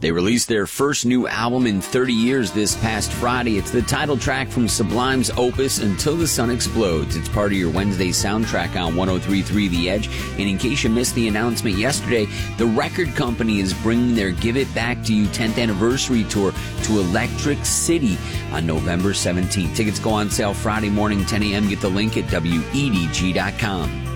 They released their first new album in 30 years this past Friday. It's the title track from Sublime's opus, Until the Sun Explodes. It's part of your Wednesday soundtrack on 103.3 The Edge. And in case you missed the announcement yesterday, the record company is bringing their Give It Back to You 10th anniversary tour to Electric City on November 17th. Tickets go on sale Friday morning, 10 a.m. Get the link at WEDG.com.